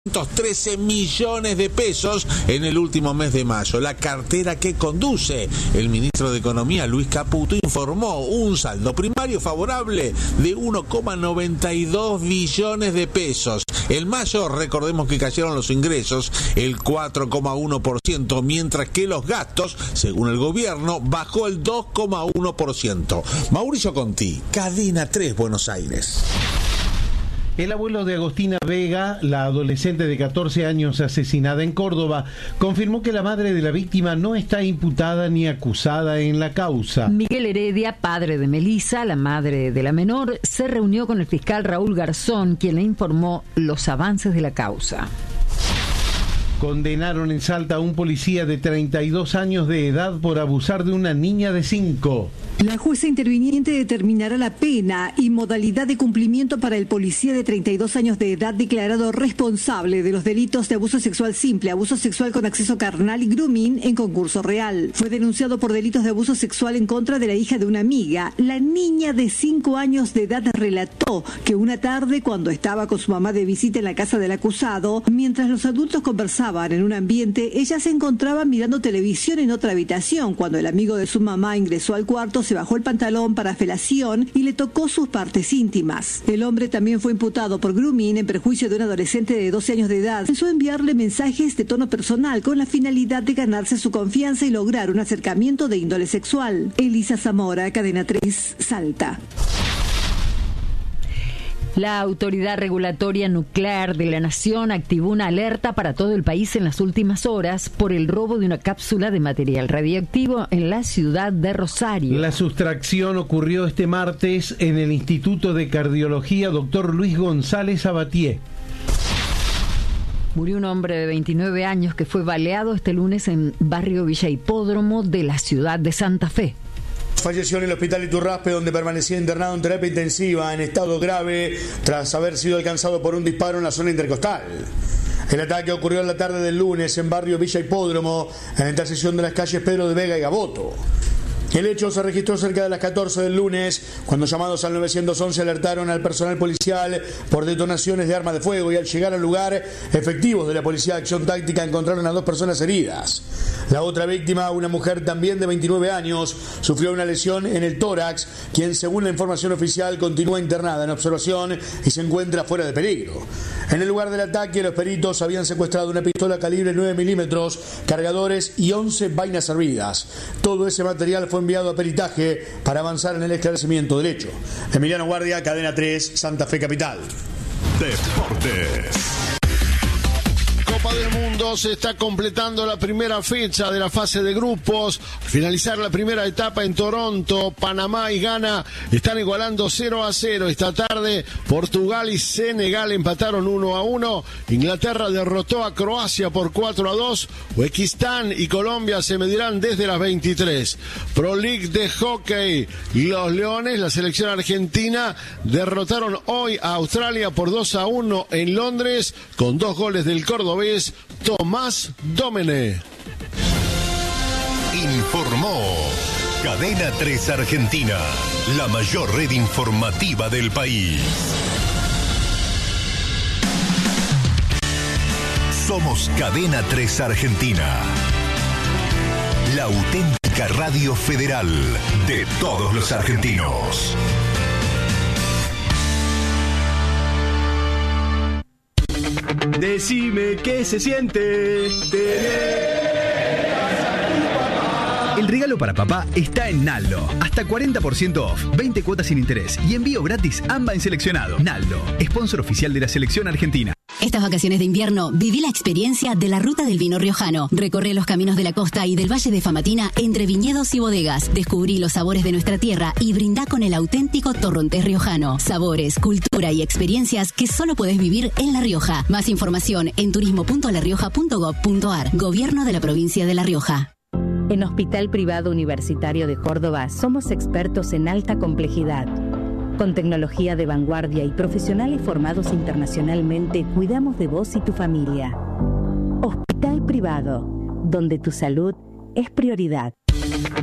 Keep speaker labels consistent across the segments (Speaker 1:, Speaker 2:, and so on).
Speaker 1: 13 millones de pesos en el último mes de mayo. La cartera que conduce el ministro de Economía, Luis Caputo, informó un saldo primario favorable de 1,92 billones de pesos. En mayo, recordemos que cayeron los ingresos el 4,1%, mientras que los gastos, según el gobierno, bajó el 2,1%. Mauricio Conti, Cadena 3, Buenos Aires.
Speaker 2: El abuelo de Agostina Vega, la adolescente de 14 años asesinada en Córdoba, confirmó que la madre de la víctima no está imputada ni acusada en la causa.
Speaker 3: Miguel Heredia, padre de Melissa, la madre de la menor, se reunió con el fiscal Raúl Garzón, quien le informó los avances de la causa.
Speaker 2: Condenaron en Salta a un policía de 32 años de edad por abusar de una niña de 5.
Speaker 4: La jueza interviniente determinará la pena y modalidad de cumplimiento para el policía de 32 años de edad declarado responsable de los delitos de abuso sexual simple, abuso sexual con acceso carnal y grooming en concurso real. Fue denunciado por delitos de abuso sexual en contra de la hija de una amiga. La niña de 5 años de edad relató que una tarde, cuando estaba con su mamá de visita en la casa del acusado, mientras los adultos conversaban en un ambiente, ella se encontraba mirando televisión en otra habitación cuando el amigo de su mamá ingresó al cuarto, se bajó el pantalón para felación y le tocó sus partes íntimas. El hombre también fue imputado por grooming en perjuicio de un adolescente de 12 años de edad. Pensó enviarle mensajes de tono personal con la finalidad de ganarse su confianza y lograr un acercamiento de índole sexual. Elisa Zamora, Cadena 3, Salta.
Speaker 3: La Autoridad Regulatoria Nuclear de la Nación activó una alerta para todo el país en las últimas horas por el robo de una cápsula de material radiactivo en la ciudad de Rosario.
Speaker 2: La sustracción ocurrió este martes en el Instituto de Cardiología Dr. Luis González Abatié.
Speaker 3: Murió un hombre de 29 años que fue baleado este lunes en barrio Villa Hipódromo de la ciudad de Santa Fe.
Speaker 5: Falleció en el hospital Iturraspe, donde permanecía internado en terapia intensiva en estado grave tras haber sido alcanzado por un disparo en la zona intercostal. El ataque ocurrió en la tarde del lunes en barrio Villa Hipódromo, en la intersección de las calles Pedro de Vega y Gaboto. El hecho se registró cerca de las 14 del lunes, cuando llamados al 911 alertaron al personal policial por detonaciones de armas de fuego, y al llegar al lugar, efectivos de la Policía de Acción Táctica encontraron a 2 personas heridas. La otra víctima, una mujer también de 29 años, sufrió una lesión en el tórax, quien, según la información oficial, continúa internada en observación y se encuentra fuera de peligro. En el lugar del ataque, los peritos habían secuestrado una pistola calibre 9 milímetros, cargadores y 11 vainas servidas. Todo ese material fue enviado a peritaje para avanzar en el esclarecimiento del hecho. Emiliano Guardia, Cadena 3, Santa Fe Capital.
Speaker 6: Deportes. Copa del Mundo, se está completando la primera fecha de la fase de grupos. Al finalizar la primera etapa en Toronto, Panamá y Ghana están igualando 0-0. Esta tarde, Portugal y Senegal empataron 1-1. Inglaterra derrotó a Croacia por 4-2. Uzbekistán y Colombia se medirán desde las 23. Pro League de hockey. Los Leones, la selección argentina, derrotaron hoy a Australia por 2-1 en Londres, con 2 goles del cordobés Tomás Domene.
Speaker 7: Informó Cadena 3 Argentina, la mayor red informativa del país. Somos Cadena 3 Argentina, la auténtica radio federal de todos los argentinos.
Speaker 8: Decime qué se siente tener a tu papá. El regalo para papá está en Naldo. Hasta 40% off, 20 cuotas sin interés y envío gratis AMBA en seleccionado. Naldo, sponsor oficial de la selección argentina.
Speaker 9: Estas vacaciones de invierno, viví la experiencia de la Ruta del Vino Riojano. Recorre los caminos de la costa y del Valle de Famatina entre viñedos y bodegas. Descubrí los sabores de nuestra tierra y brindá con el auténtico torrontés riojano. Sabores, cultura y experiencias que solo podés vivir en La Rioja. Más información en turismo.larioja.gov.ar. Gobierno de la provincia de La Rioja.
Speaker 10: En Hospital Privado Universitario de Córdoba somos expertos en alta complejidad. Con tecnología de vanguardia y profesionales formados internacionalmente, cuidamos de vos y tu familia. Hospital Privado, donde tu salud es prioridad.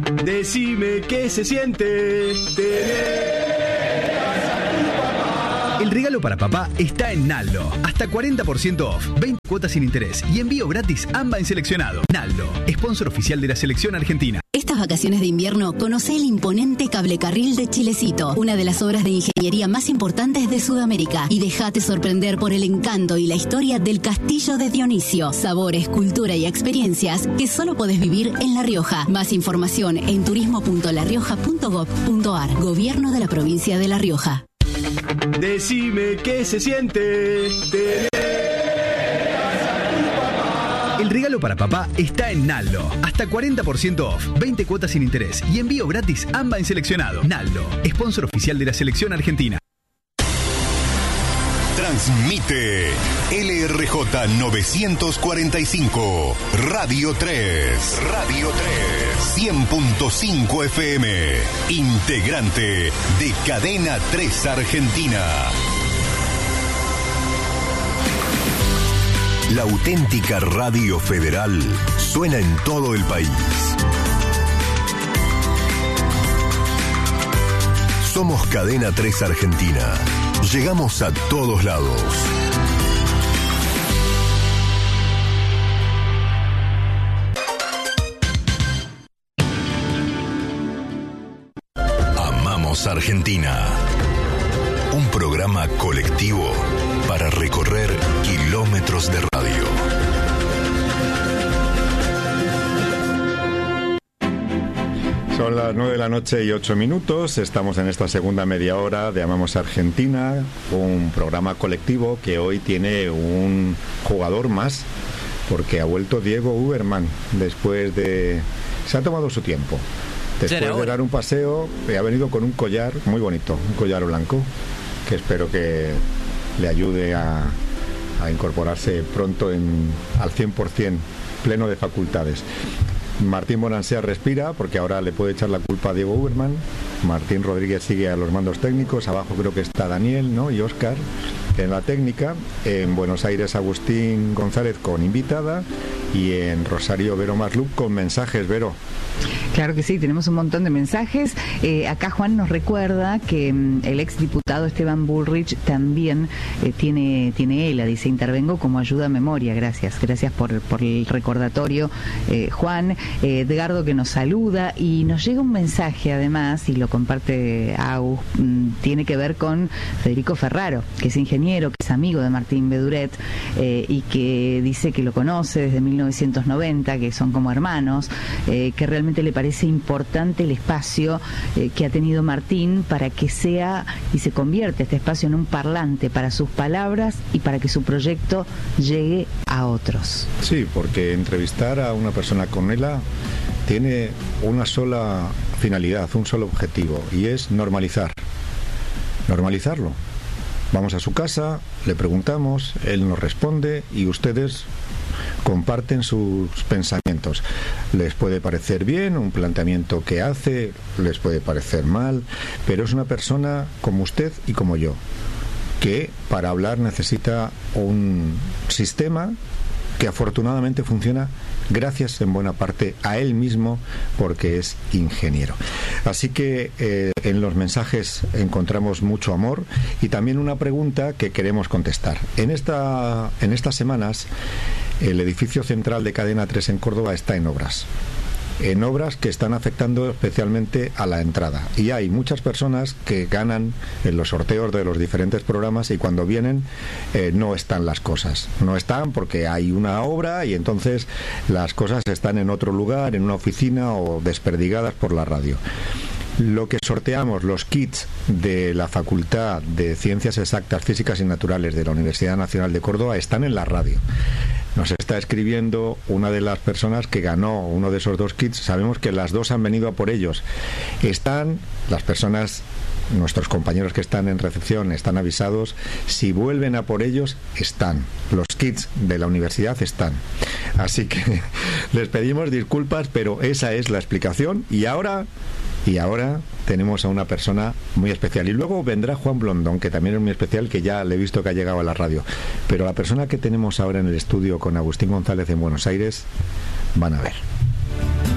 Speaker 8: Decime qué se siente tener a tu papá. El regalo para papá está en Naldo. Hasta 40% off, 20 cuotas sin interés y envío gratis AMBA en seleccionado. Naldo, sponsor oficial de la selección argentina.
Speaker 9: Estas vacaciones de invierno, conoce el imponente cablecarril de Chilecito, una de las obras de ingeniería más importantes de Sudamérica. Y déjate sorprender por el encanto y la historia del Castillo de Dionisio. Sabores, cultura y experiencias que solo podés vivir en La Rioja. Más información en turismo.larioja.gov.ar. Gobierno de la provincia de La Rioja.
Speaker 11: Decime qué se siente tener.
Speaker 8: El regalo para papá está en Naldo. Hasta 40% off, 20 cuotas sin interés y envío gratis AMBA en seleccionado. Naldo, sponsor oficial de la selección argentina.
Speaker 7: Transmite LRJ 945, Radio 3. Radio 3, 100.5 FM. Integrante de Cadena 3 Argentina. La auténtica radio federal suena en todo el país. Somos Cadena 3 Argentina. Llegamos a todos lados. Amamos Argentina. Un programa colectivo para recorrer kilómetros de radio.
Speaker 12: Son las 9 de la noche y 8 minutos. Estamos en esta segunda media hora de Amamos Argentina, un programa colectivo que hoy tiene un jugador más, porque ha vuelto Diego Uberman después de... Se ha tomado su tiempo. Después de dar un paseo, ha venido con un collar muy bonito, un collar blanco, que espero que le ayude a incorporarse pronto al 100%, pleno de facultades. Martín Bonansea respira porque ahora le puede echar la culpa a Diego Uberman. Martín Rodríguez sigue a los mandos técnicos. Abajo creo que está Daniel, ¿no? Y Óscar en la técnica. En Buenos Aires Agustín González con invitada. Y en Rosario Vero Maslup con mensajes. Vero.
Speaker 13: Claro que sí, tenemos un montón de mensajes. Acá Juan nos recuerda que el exdiputado Esteban Bullrich también tiene ELA, dice, intervengo como ayuda a memoria. Gracias por el recordatorio, Juan. Edgardo que nos saluda y nos llega un mensaje además, y lo comparte Agus, tiene que ver con Federico Ferraro, que es ingeniero, que es amigo de Martín Beduret, y que dice que lo conoce desde 1990, que son como hermanos, que realmente le parece importante el espacio que ha tenido Martín para que sea y se convierta este espacio en un parlante para sus palabras y para que su proyecto llegue a otros.
Speaker 12: Sí, porque entrevistar a una persona con ELA tiene una sola finalidad, un solo objetivo, y es normalizarlo. Vamos a su casa, le preguntamos, él nos responde y ustedes comparten sus pensamientos. Les puede parecer bien un planteamiento que hace, les puede parecer mal, pero es una persona como usted y como yo, que para hablar necesita un sistema que afortunadamente funciona gracias en buena parte a él mismo, porque es ingeniero. Así que en los mensajes encontramos mucho amor y también una pregunta que queremos contestar. En estas semanas el edificio central de Cadena 3 en Córdoba está en obras que están afectando especialmente a la entrada, y hay muchas personas que ganan en los sorteos de los diferentes programas y cuando vienen no están las cosas, no están porque hay una obra y entonces las cosas están en otro lugar, en una oficina o desperdigadas por la radio. Lo que sorteamos, los kits de la Facultad de Ciencias Exactas, Físicas y Naturales de la Universidad Nacional de Córdoba, están en la radio. Nos está escribiendo una de las personas que ganó uno de esos dos kits. Sabemos que las dos han venido a por ellos. Están las personas, nuestros compañeros que están en recepción, están avisados. Si vuelven a por ellos, están. Los kits de la universidad están. Así que les pedimos disculpas, pero esa es la explicación. Y ahora tenemos a una persona muy especial. Y luego vendrá Juan Blondón, que también es muy especial, que ya le he visto que ha llegado a la radio. Pero la persona que tenemos ahora en el estudio con Agustín González en Buenos Aires, van a ver.